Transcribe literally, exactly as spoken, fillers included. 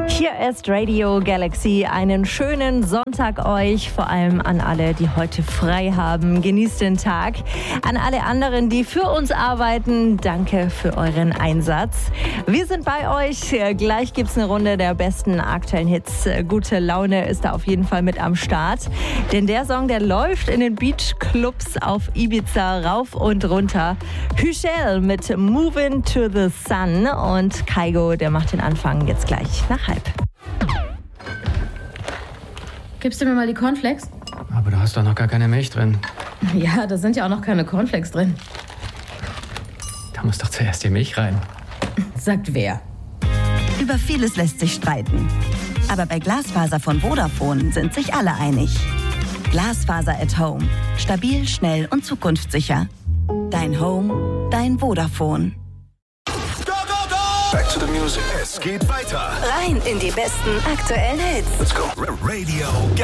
Hier ist Radio Galaxy. Einen schönen Sonntag euch, vor allem an alle, die heute frei haben. Genießt den Tag. An alle anderen, die für uns arbeiten, danke für euren Einsatz. Wir sind bei euch. Gleich gibt es eine Runde der besten aktuellen Hits. Gute Laune ist da auf jeden Fall mit am Start. Denn der Song, der läuft in den Beachclubs auf Ibiza rauf und runter. Hüschel mit Moving to the Sun und Kaigo, der macht den Anfang jetzt gleich nach halb. Gibst du mir mal die Cornflakes? Aber da hast doch noch gar keine Milch drin. Ja, da sind ja auch noch keine Cornflakes drin. Da muss doch zuerst die Milch rein. Sagt wer? Über vieles lässt sich streiten. Aber bei Glasfaser von Vodafone sind sich alle einig. Glasfaser at Home. Stabil, schnell und zukunftssicher. Dein Home, dein Vodafone. Back to the music. Es geht weiter. Rein in die besten aktuellen Hits. Let's go. Radio